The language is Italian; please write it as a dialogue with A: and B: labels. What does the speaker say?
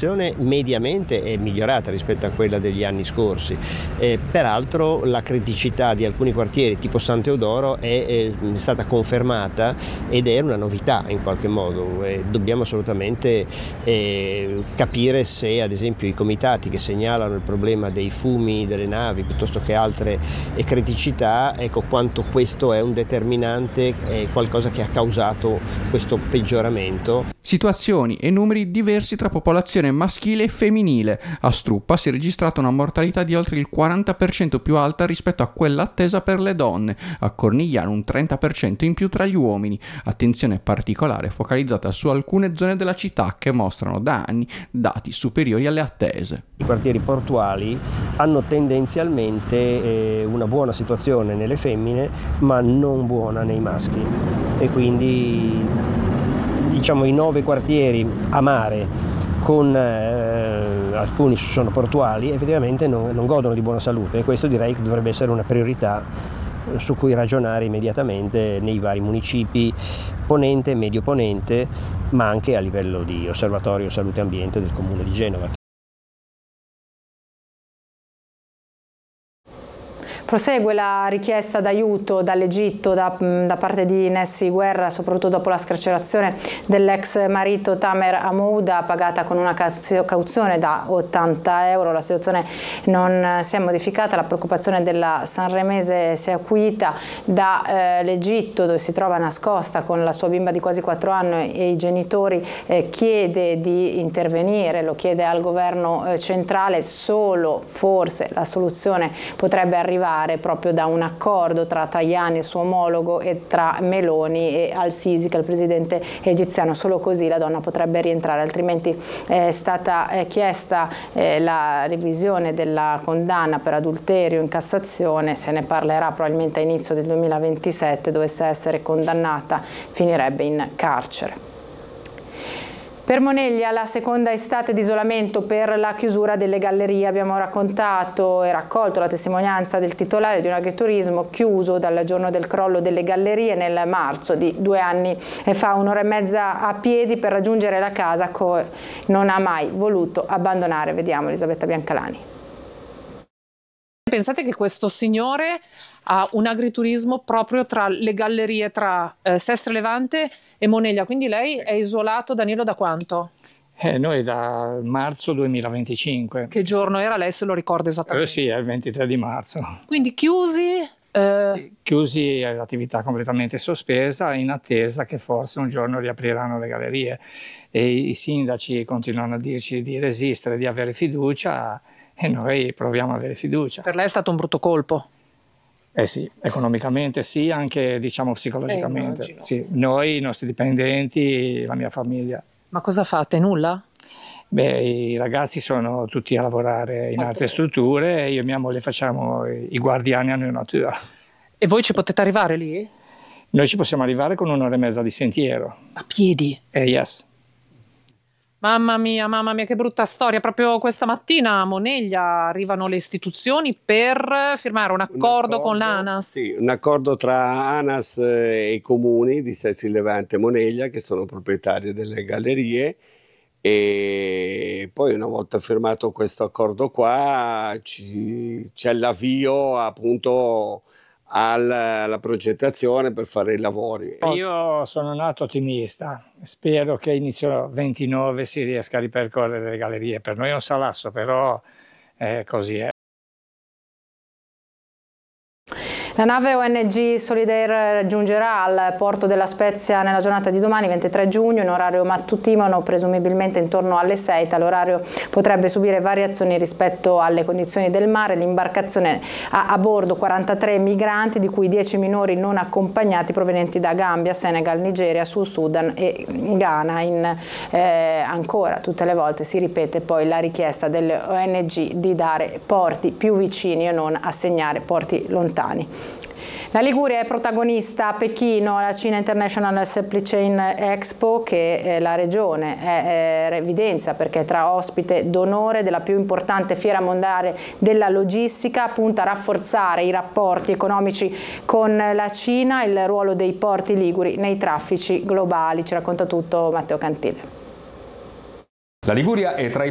A: situazione mediamente è migliorata rispetto a quella degli anni scorsi. Peraltro la criticità di alcuni quartieri tipo San Teodoro è stata confermata ed è una novità in qualche modo. Dobbiamo assolutamente capire se ad esempio i comitati che segnalano il problema dei fumi delle navi piuttosto che altre criticità, ecco quanto questo è un determinante, qualcosa che ha causato questo peggioramento.
B: Situazioni e numeri diversi tra popolazione maschile e femminile. A Struppa si è registrata una mortalità di oltre il 40% più alta rispetto a quella attesa per le donne, a Cornigliano un 30% in più tra gli uomini. Attenzione particolare focalizzata su alcune zone della città che mostrano da anni dati superiori alle attese.
A: I quartieri portuali hanno tendenzialmente una buona situazione nelle femmine ma non buona nei maschi, e quindi diciamo i 9 quartieri a mare con alcuni sono portuali effettivamente non godono di buona salute, e questo direi che dovrebbe essere una priorità su cui ragionare immediatamente nei vari municipi ponente e medio ponente, ma anche a livello di osservatorio salute e ambiente del comune di Genova.
C: Prosegue la richiesta d'aiuto dall'Egitto da parte di Nessi Guerra, soprattutto dopo la scarcerazione dell'ex marito Tamer Hamouda, pagata con una cauzione da 80 euro. La situazione non si è modificata, la preoccupazione della sanremese si è acuita dall'Egitto, dove si trova nascosta con la sua bimba di quasi 4 anni e i genitori. Chiede di intervenire, lo chiede al governo centrale. Solo forse la soluzione potrebbe arrivare proprio da un accordo tra Tajani, il suo omologo, e tra Meloni e al-Sisi, che è il presidente egiziano. Solo così la donna potrebbe rientrare, altrimenti è stata chiesta la revisione della condanna per adulterio in Cassazione. Se ne parlerà probabilmente a inizio del 2027. Dovesse essere condannata, finirebbe in carcere. Per Moneglia la seconda estate di isolamento per la chiusura delle gallerie. Abbiamo raccontato e raccolto la testimonianza del titolare di un agriturismo chiuso dal giorno del crollo delle gallerie nel marzo di 2 anni fa. 1 ora e mezza a piedi per raggiungere la casa che non ha mai voluto abbandonare. Vediamo Elisabetta Biancalani.
D: Pensate che questo signore ha un agriturismo proprio tra le gallerie, tra Sestre Levante e Moneglia, quindi lei è isolato, Danilo, da quanto?
E: Noi da marzo 2025.
D: Che giorno era? Lei se lo ricorda esattamente?
E: Sì, è il 23 di marzo.
D: Quindi chiusi?
E: Sì, chiusi, l'attività completamente sospesa in attesa che forse un giorno riapriranno le gallerie, e i sindaci continuano a dirci di resistere, di avere fiducia, e noi proviamo a avere fiducia.
D: Per lei è stato un brutto colpo?
E: Sì, economicamente sì, anche diciamo psicologicamente. Sì, noi, i nostri dipendenti, la mia famiglia.
D: Ma cosa fate? Nulla?
E: Beh, i ragazzi sono tutti a lavorare in altre strutture, e io e mia moglie facciamo i guardiani a natura.
D: E voi ci potete arrivare lì?
E: Noi ci possiamo arrivare con 1 ora e mezza di sentiero.
D: A piedi?
E: Yes.
D: Mamma mia, che brutta storia. Proprio questa mattina a Moneglia arrivano le istituzioni per firmare un accordo con l'ANAS.
F: Sì, un accordo tra ANAS e i comuni di Sestri Levante e Moneglia, che sono proprietari delle gallerie, e poi una volta firmato questo accordo qua c'è l'avvio appunto alla progettazione per fare i lavori.
E: Io sono nato ottimista, spero che inizio 29 si riesca a ripercorrere le gallerie. Per noi è un salasso, però così è.
C: La nave ONG Solidair raggiungerà al porto della Spezia nella giornata di domani, 23 giugno, in orario mattutino, presumibilmente intorno alle 6. Tale orario potrebbe subire variazioni rispetto alle condizioni del mare. L'imbarcazione ha a bordo 43 migranti, di cui 10 minori non accompagnati provenienti da Gambia, Senegal, Nigeria, Sud Sudan e Ghana. Ancora, tutte le volte si ripete poi la richiesta delle ONG di dare porti più vicini e non assegnare porti lontani. La Liguria è protagonista a Pechino, alla Cina International Supply Chain Expo, che la regione evidenzia perché è tra ospite d'onore della più importante fiera mondiale della logistica, punta a rafforzare i rapporti economici con la Cina e il ruolo dei porti liguri nei traffici globali. Ci racconta tutto Matteo Cantile.
G: La Liguria è tra i